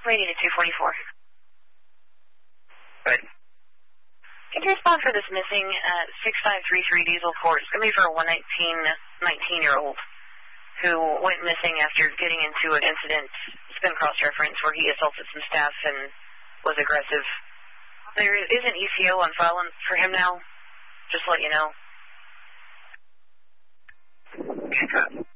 Rating to 244. Right. Can you respond for this missing 6533 diesel Ford? It's going to be for a 19-year-old who went missing after getting into an incident, spin cross-reference, where he assaulted some staff and was aggressive. There is an ECO on file for him now, just to let you know. Okay,